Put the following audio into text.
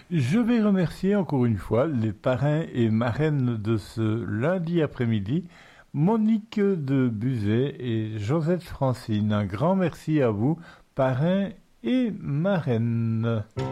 Je vais remercier encore une fois les parrains et marraines de ce lundi après-midi, Monique de Buzet et Josette Francine. Un grand merci à vous, parrains et marraines.